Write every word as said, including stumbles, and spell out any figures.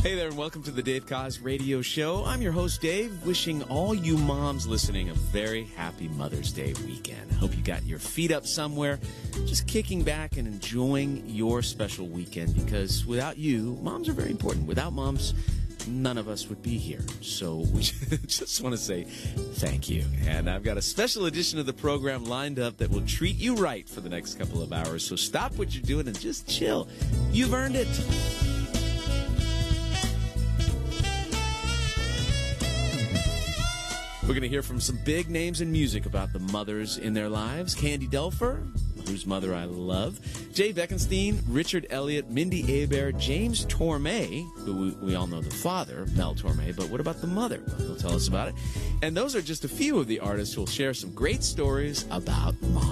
Hey there, and welcome to the Dave Koz Radio Show. I'm your host, Dave, wishing all you moms listening a very happy Mother's Day weekend. I hope you got your feet up somewhere, just kicking back and enjoying your special weekend, because without you, moms are very important. Without moms, none of us would be here. So we just want to say thank you. And I've got a special edition of the program lined up that will treat you right for the next couple of hours. So stop what you're doing and just chill. You've earned it. We're going to hear from some big names in music about the mothers in their lives. Candy Dulfer, whose mother I love. Jay Beckenstein, Richard Elliott, Mindy Hebert, James Tormé, who we, we all know the father, Mel Tormé, but what about the mother? Well, he'll tell us about it. And those are just a few of the artists who will share some great stories about moms.